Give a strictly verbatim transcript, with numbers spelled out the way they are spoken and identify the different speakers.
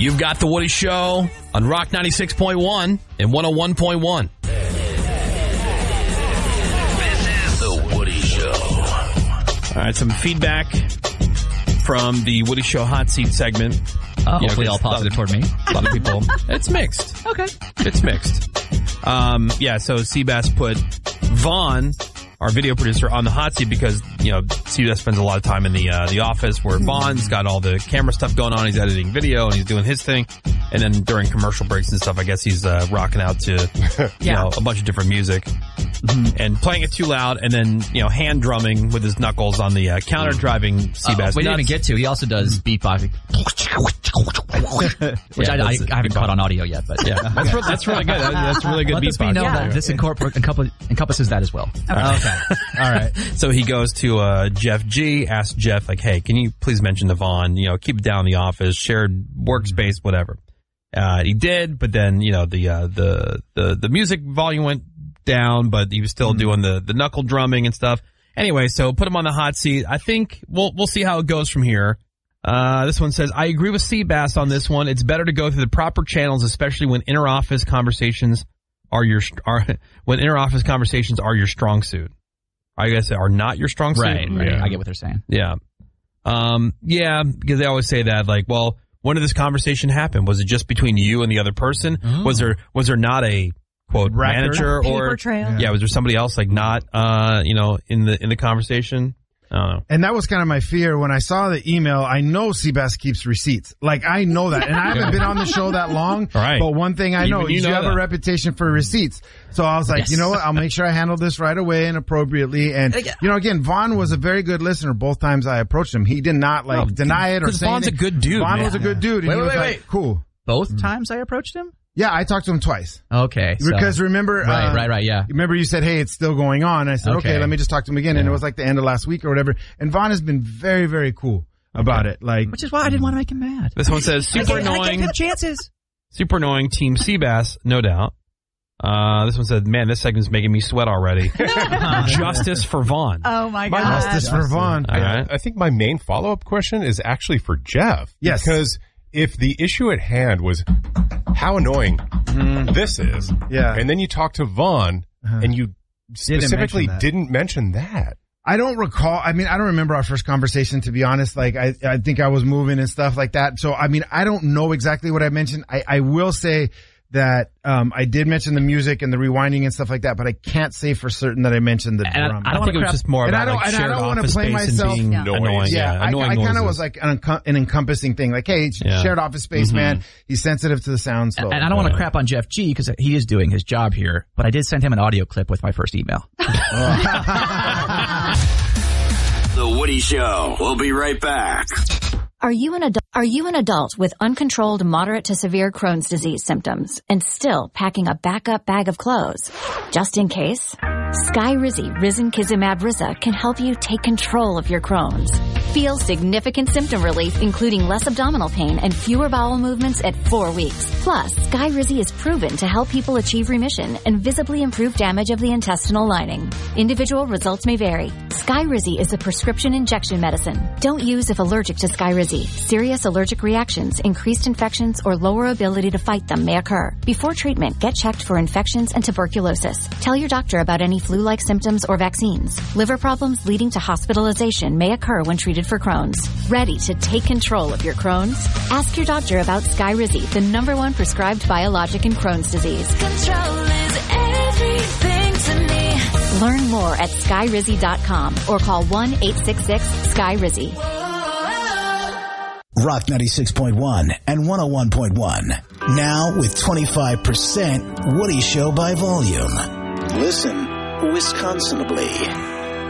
Speaker 1: You've got The Woody Show on Rock ninety-six point one and one oh one point one.
Speaker 2: This is The Woody Show.
Speaker 1: All right, some feedback from the Woody Show Hot Seat segment.
Speaker 3: Uh, you hopefully know, all positive toward me.
Speaker 1: A lot of people. It's mixed.
Speaker 3: Okay.
Speaker 1: It's mixed. Um, yeah, so Seabass put Vaughn, our video producer, on the hot seat because, you know, Seabass spends a lot of time in the uh, the office where Vaughn's got all the camera stuff going on. He's editing video and he's doing his thing. And then during commercial breaks and stuff, I guess he's uh, rocking out to, you yeah. know, a bunch of different music. Mm-hmm. And playing it too loud and then, you know, hand drumming with his knuckles on the uh, counter driving Seabass.
Speaker 3: Uh, we didn't even get to. He also does beatboxing. Which yeah, I, I, I haven't caught on audio yet, but yeah.
Speaker 1: that's, re- that's really good. That's really good
Speaker 3: Let
Speaker 1: beatboxing.
Speaker 3: Let us be known yeah. that this incorpor- encompass- encompasses that as well.
Speaker 1: Okay. okay. All right. So he goes to uh, Jeff G, asks Jeff, like, hey, can you please mention the Vaughn? You know, keep it down in the office, shared workspace, whatever. Uh, he did, but then, you know, the, uh, the, the, the music volume went down, but he was still mm-hmm. doing the, the knuckle drumming and stuff. Anyway, so put him on the hot seat. I think we'll, we'll see how it goes from here. Uh, this one says, I agree with Seabass on this one. It's better to go through the proper channels, especially when inter-office conversations are your, are, when inter-office conversations are your strong suit. I guess are not your strong suit.
Speaker 3: Right, right. Yeah. I get what they're saying.
Speaker 1: Yeah. Um, yeah, because they always say that, like, well, when did this conversation happen? Was it just between you and the other person? Oh. Was there, was there not a, quote, Record. manager or,
Speaker 4: Paper trail.
Speaker 1: Yeah. yeah, was there somebody else, like, not, uh, you know, in the, in the conversation? I don't know.
Speaker 5: And that was kind of my fear when I saw the email. I know Seabass keeps receipts. Like, I know that. And I haven't been on the show that long.
Speaker 1: Right.
Speaker 5: But one thing I know
Speaker 1: Even
Speaker 5: is
Speaker 1: you,
Speaker 5: you
Speaker 1: know
Speaker 5: have
Speaker 1: that.
Speaker 5: a reputation for receipts. So I was like, yes. you know what? I'll make sure I handle this right away and appropriately. And, you know, again, Vaughn was a very good listener both times I approached him. He did not, like, no, deny it or say
Speaker 1: Vaughn's
Speaker 5: anything.
Speaker 1: a good dude,
Speaker 5: Vaughn
Speaker 1: man.
Speaker 5: was a good dude. And
Speaker 3: wait,
Speaker 5: he
Speaker 3: wait,
Speaker 5: was
Speaker 3: wait,
Speaker 5: like,
Speaker 3: wait.
Speaker 5: cool.
Speaker 3: Both mm-hmm. times I approached him?
Speaker 5: Yeah, I talked to him twice.
Speaker 3: Okay. So.
Speaker 5: Because remember...
Speaker 3: Right,
Speaker 5: uh,
Speaker 3: right, right, yeah.
Speaker 5: Remember you said, hey, it's still going on. I said, okay,
Speaker 3: okay
Speaker 5: let me just talk to him again. Yeah. And it was like the end of last week or whatever. And Vaughn has been very, very cool about it. Like,
Speaker 3: Which is why I didn't want to make him mad.
Speaker 1: This one says, super annoying.
Speaker 3: chances.
Speaker 1: Super annoying, Team Seabass, no doubt. Uh, this one said, man, this segment's making me sweat already. Justice for Vaughn.
Speaker 4: Oh, my God.
Speaker 5: Justice for Vaughn.
Speaker 1: All right.
Speaker 6: I think my main follow-up question is actually for Jeff.
Speaker 5: Yes.
Speaker 6: Because if the issue at hand was how annoying mm. this is,
Speaker 5: yeah,
Speaker 6: and then you talk to Vaughn uh-huh. and you specifically
Speaker 5: didn't mention,
Speaker 6: didn't mention that.
Speaker 5: I don't recall. I mean, I don't remember our first conversation, to be honest. Like, I, I think I was moving and stuff like that. So, I mean, I don't know exactly what I mentioned. I, I will say that um I did mention the music and the rewinding and stuff like that, but I can't say for certain that I mentioned the
Speaker 1: and
Speaker 5: drum.
Speaker 1: I, I, I think it was just more about like shared office space
Speaker 5: myself,
Speaker 1: and being
Speaker 5: yeah.
Speaker 1: annoying.
Speaker 5: Yeah,
Speaker 1: yeah
Speaker 5: I,
Speaker 1: annoying
Speaker 5: I kind of
Speaker 1: noises.
Speaker 5: was like an, an encompassing thing. Like, hey, yeah. shared office space, mm-hmm. man. He's sensitive to the sound. So.
Speaker 3: And, and I don't want to crap on Jeff G because he is doing his job here, but I did send him an audio clip with my first email.
Speaker 2: The Woody Show. We'll be right back.
Speaker 7: Are you an adult? Are you an adult with uncontrolled moderate to severe Crohn's disease symptoms and still packing a backup bag of clothes just in case? Skyrizi Risankizumab Riza can help you take control of your Crohn's. Feel significant symptom relief, including less abdominal pain and fewer bowel movements at four weeks. Plus, Skyrizi is proven to help people achieve remission and visibly improve damage of the intestinal lining. Individual results may vary. Skyrizi is a prescription injection medicine. Don't use if allergic to Skyrizi. Serious allergic reactions, increased infections, or lower ability to fight them may occur. Before treatment, get checked for infections and tuberculosis. Tell your doctor about any flu-like symptoms or vaccines. Liver problems leading to hospitalization may occur when treated for Crohn's. Ready to take control of your Crohn's? Ask your doctor about Skyrizi, the number one prescribed biologic in Crohn's disease. Control is everything to me. Learn more at skyrizi dot com or call one eight six six sky rizi.
Speaker 8: Rock ninety-six point one and one oh one point one. Now with twenty-five percent Woody Show by volume. Listen Wisconsinably.